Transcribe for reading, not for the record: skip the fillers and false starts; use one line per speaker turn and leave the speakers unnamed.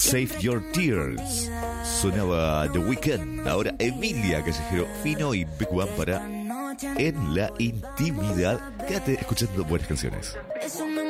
Save Your Tears. Sonaba The Weeknd. Ahora Emilia Callejero Fino y Big One para En la Intimidad. Quédate escuchando buenas canciones.
Es una